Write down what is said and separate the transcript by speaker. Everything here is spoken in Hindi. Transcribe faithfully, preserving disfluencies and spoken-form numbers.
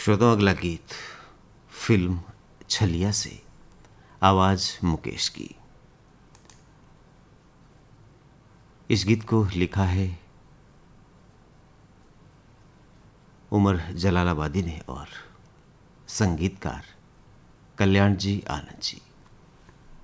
Speaker 1: श्रोताओं, अगला गीत फिल्म छलिया से, आवाज मुकेश की। इस गीत को लिखा है उमर जलालाबादी ने और संगीतकार कल्याण जी आनंद जी।